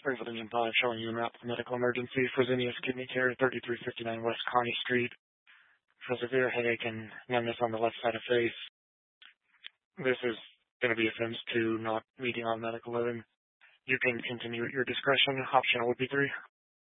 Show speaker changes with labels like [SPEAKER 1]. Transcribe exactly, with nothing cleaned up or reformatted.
[SPEAKER 1] Springfield Engine five showing you a map of medical emergency. Fresenius Kidney Care, thirty-three fifty-nine West Kearney Street. For severe headache and numbness on the left side of face. This is going to be offense to not meeting on medical living. You can continue at your discretion. Option would be three.